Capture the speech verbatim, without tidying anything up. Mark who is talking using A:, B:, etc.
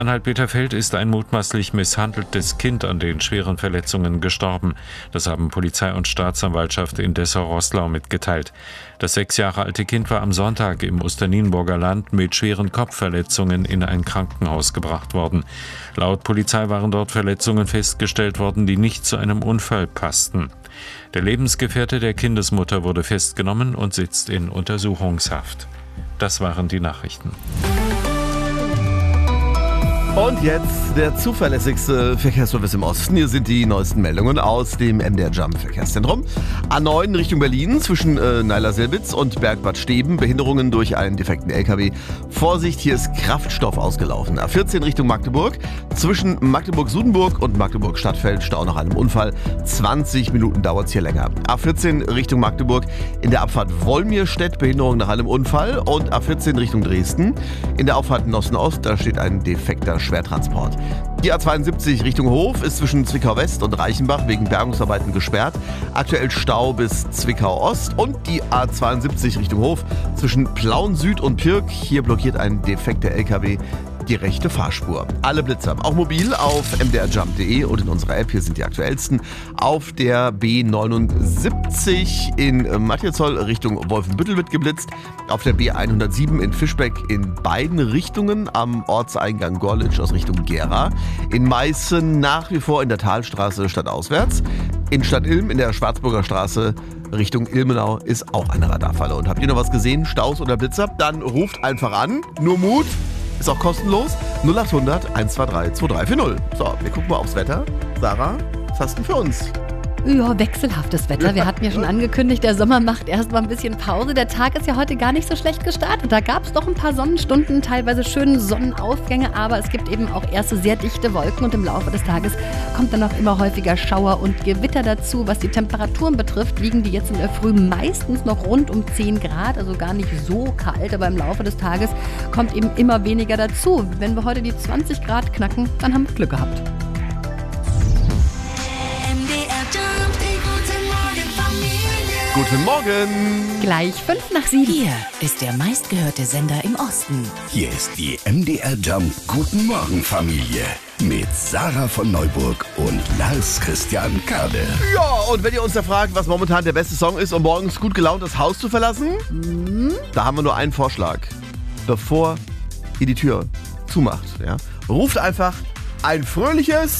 A: Anhalt-Bitterfeld ist ein mutmaßlich misshandeltes Kind an den schweren Verletzungen gestorben. Das haben Polizei und Staatsanwaltschaft in Dessau-Roßlau mitgeteilt. Das sechs Jahre alte Kind war am Sonntag im Osternienburger Land mit schweren Kopfverletzungen in ein Krankenhaus gebracht worden. Laut Polizei waren dort Verletzungen festgestellt worden, die nicht zu einem Unfall passten. Der Lebensgefährte der Kindesmutter wurde festgenommen und sitzt in Untersuchungshaft. Das waren die Nachrichten.
B: Und jetzt der zuverlässigste Verkehrsservice im Osten. Hier sind die neuesten Meldungen aus dem M D R Jump Verkehrszentrum. A neun Richtung Berlin zwischen äh, Neiler-Selbitz und Bergbad Steben. Behinderungen durch einen defekten L K W. Vorsicht, hier ist Kraftstoff ausgelaufen. A vierzehn Richtung Magdeburg. Zwischen Magdeburg-Sudenburg und Magdeburg-Stadtfeld Stau nach einem Unfall. zwanzig Minuten dauert es hier länger. A vierzehn Richtung Magdeburg in der Abfahrt Wolmirstedt. Behinderung nach einem Unfall. Und A vierzehn Richtung Dresden. In der Auffahrt Nossen-Ost, da steht ein defekter Schwertransport. Die A zweiundsiebzig Richtung Hof ist zwischen Zwickau West und Reichenbach wegen Bergungsarbeiten gesperrt. Aktuell Stau bis Zwickau Ost. Und die A zweiundsiebzig Richtung Hof zwischen Plauen Süd und Pirk. Hier blockiert ein defekter L K W die rechte Fahrspur. Alle Blitzer, auch mobil auf m d r jump punkt d e und in unserer App, hier sind die aktuellsten. Auf der B neunundsiebzig in Matjezoll Richtung Wolfenbüttel wird geblitzt. Auf der B hundertsieben in Fischbeck in beiden Richtungen am Ortseingang Gorlitsch aus Richtung Gera. In Meißen nach wie vor in der Talstraße stadtauswärts. In Stadtilm in der Schwarzburger Straße Richtung Ilmenau ist auch eine Radarfalle. Und habt ihr noch was gesehen, Staus oder Blitzer? Dann ruft einfach an. Nur Mut. Ist auch kostenlos. null acht hundert eins zwei drei zwei drei vier null. So, wir gucken mal aufs Wetter. Sarah, was hast du denn für uns?
C: Ja, wechselhaftes Wetter. Wir hatten ja schon angekündigt, der Sommer macht erstmal ein bisschen Pause. Der Tag ist ja heute gar nicht so schlecht gestartet. Da gab es doch ein paar Sonnenstunden, teilweise schöne Sonnenaufgänge, aber es gibt eben auch erste sehr dichte Wolken und im Laufe des Tages kommt dann auch immer häufiger Schauer und Gewitter dazu. Was die Temperaturen betrifft, liegen die jetzt in der Früh meistens noch rund um zehn Grad, also gar nicht so kalt, aber im Laufe des Tages kommt eben immer weniger dazu. Wenn wir heute die zwanzig Grad knacken, dann haben wir Glück gehabt.
B: Guten Morgen!
C: Gleich fünf nach sieben.
D: Hier ist der meistgehörte Sender im Osten.
E: Hier ist die M D R Jump Guten Morgen Familie mit Sarah von Neuburg und Lars Christian Kade.
B: Ja, und wenn ihr uns da fragt, was momentan der beste Song ist, um morgens gut gelaunt das Haus zu verlassen, mhm. da haben wir nur einen Vorschlag. Bevor ihr die Tür zumacht, ja, ruft einfach ein fröhliches